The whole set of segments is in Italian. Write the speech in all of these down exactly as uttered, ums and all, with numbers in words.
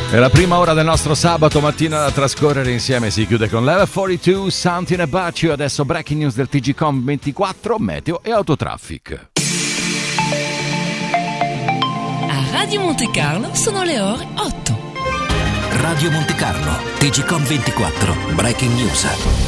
È la prima ora del nostro sabato mattina da trascorrere insieme, si chiude con Level quarantadue, Something About You. Adesso breaking news del T G Com ventiquattro, meteo e autotraffic. A Radio Monte Carlo sono le ore otto. Radio Monte Carlo, T G Com ventiquattro, breaking news.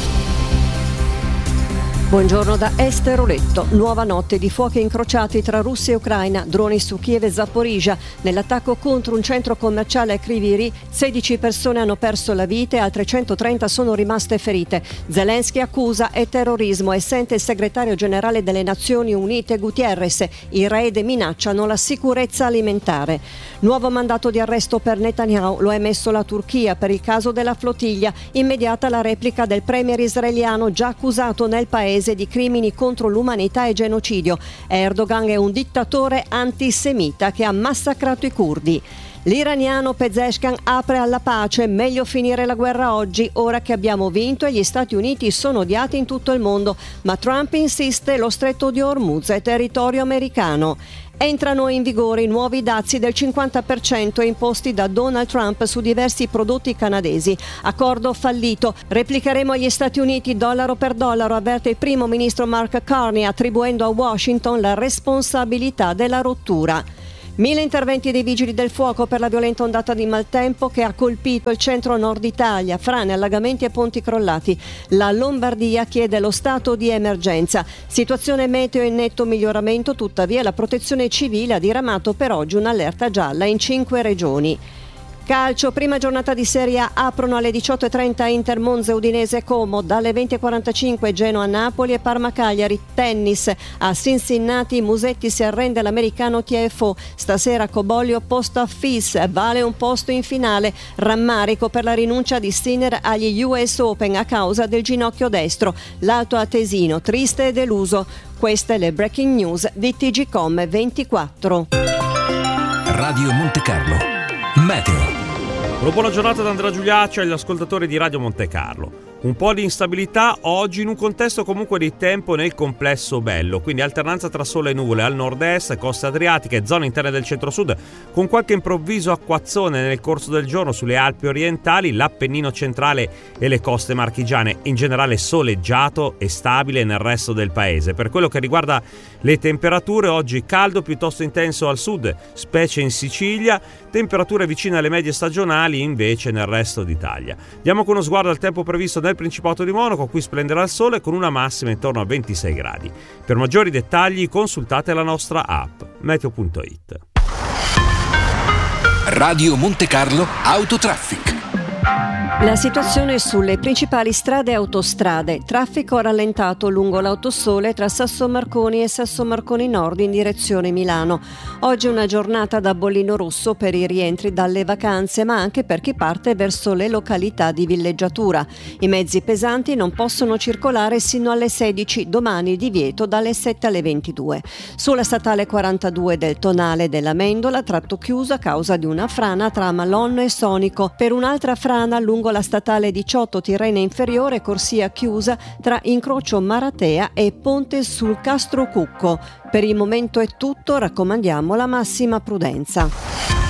Buongiorno da Esther Oletto. Nuova notte di fuochi incrociati tra Russia e Ucraina, droni su Kiev e Zaporizhzhia. Nell'attacco contro un centro commerciale a Kryvyi Rih, sedici persone hanno perso la vita e altre centotrenta sono rimaste ferite. Zelensky accusa è terrorismo e sente il segretario generale delle Nazioni Unite Guterres. I raid minacciano la sicurezza alimentare. Nuovo mandato di arresto per Netanyahu, lo ha emesso la Turchia per il caso della flottiglia. Immediata la replica del premier israeliano già accusato nel paese di crimini contro l'umanità e genocidio. Erdogan è un dittatore antisemita che ha massacrato i curdi. L'iraniano Pezeshkian apre alla pace, meglio finire la guerra oggi, ora che abbiamo vinto e gli Stati Uniti sono odiati in tutto il mondo, ma Trump insiste, lo stretto di Hormuz è territorio americano. Entrano in vigore i nuovi dazi del cinquanta per cento imposti da Donald Trump su diversi prodotti canadesi. Accordo fallito. Replicheremo agli Stati Uniti dollaro per dollaro, avverte il primo ministro Mark Carney, attribuendo a Washington la responsabilità della rottura. Mille interventi dei vigili del fuoco per la violenta ondata di maltempo che ha colpito il centro-nord Italia, frane, allagamenti e ponti crollati. La Lombardia chiede lo stato di emergenza. Situazione meteo in netto miglioramento, tuttavia la protezione civile ha diramato per oggi un'allerta gialla in cinque regioni. Calcio, prima giornata di Serie A, aprono alle diciotto e trenta Inter Monza, Udinese Como, dalle venti e quarantacinque Genoa Napoli e Parma Cagliari. Tennis, a Cincinnati Musetti si arrende all'americano T F O, stasera Cobolli opposto a Fils, vale un posto in finale. Rammarico per la rinuncia di Sinner agli U S Open a causa del ginocchio destro. L'Alto Atesino triste e deluso. Queste le breaking news di T G Com ventiquattro. Radio Monte Carlo, meteo. Una buona giornata da Andrea Giuliaccio e agli ascoltatori di Radio Monte Carlo. Un po' di instabilità oggi in un contesto comunque di tempo nel complesso bello, quindi alternanza tra sole e nuvole al nord-est, coste adriatiche, zone interne del centro-sud, con qualche improvviso acquazzone nel corso del giorno sulle Alpi orientali, l'Appennino centrale e le coste marchigiane. In generale soleggiato e stabile nel resto del paese. Per quello che riguarda le temperature, oggi caldo piuttosto intenso al sud, specie in Sicilia, temperature vicine alle medie stagionali invece nel resto d'Italia. Diamo con uno sguardo al tempo previsto nel Principato di Monaco, qui splenderà il sole con una massima intorno a ventisei gradi. Per maggiori dettagli consultate la nostra app meteo punto it. Radio Monte Carlo Autotraffic. La situazione sulle principali strade e autostrade. Traffico rallentato lungo l'Autosole tra Sasso Marconi e Sasso Marconi Nord in direzione Milano. Oggi è una giornata da bollino rosso per i rientri dalle vacanze, ma anche per chi parte verso le località di villeggiatura. I mezzi pesanti non possono circolare sino alle sedici, domani divieto dalle sette alle ventidue. Sulla statale quarantadue del Tonale della Mendola, tratto chiuso a causa di una frana tra Malonno e Sonico. Per un'altra frana lungo la statale diciotto Tirrenia Inferiore, corsia chiusa tra incrocio Maratea e Ponte sul Castro Cucco. Per il momento è tutto, raccomandiamo la massima prudenza.